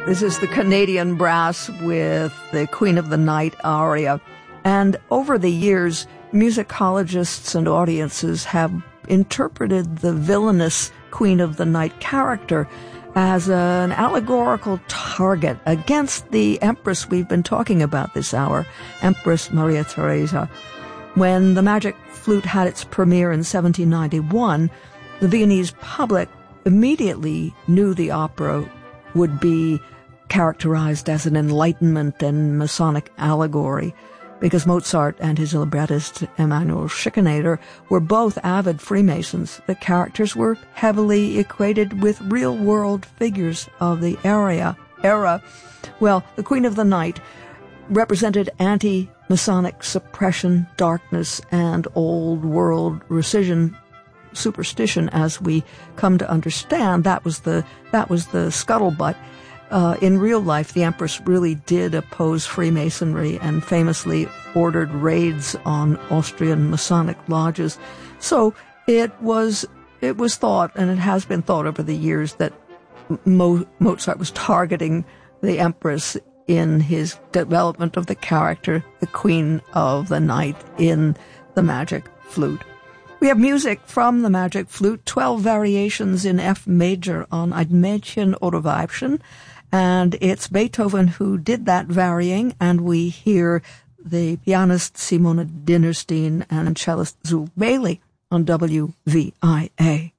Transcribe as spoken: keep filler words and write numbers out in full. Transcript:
This is the Canadian Brass with the Queen of the Night aria. And over the years, musicologists and audiences have interpreted the villainous Queen of the Night character as an allegorical target against the Empress we've been talking about this hour, Empress Maria Theresa. When the Magic Flute had its premiere in seventeen ninety-one, the Viennese public immediately knew the opera would be characterized as an Enlightenment and Masonic allegory, because Mozart and his librettist Emanuel Schikaneder were both avid Freemasons. The characters were heavily equated with real-world figures of the era. era. Well, the Queen of the Night represented anti-Masonic suppression, darkness, and old-world rescission, superstition, as we come to understand. That was the that was the scuttlebutt. Uh, in real life, the Empress really did oppose Freemasonry and famously ordered raids on Austrian Masonic lodges. So it was it was thought, and it has been thought over the years, that Mo- Mozart was targeting the Empress in his development of the character, the Queen of the Night, in the Magic Flute. We have music from the Magic Flute, twelve variations in F major on Ein Mädchen oder Weibchen, and it's Beethoven who did that varying, and we hear the pianist Simone Dinnerstein and cellist Zul Bailey on W V I A.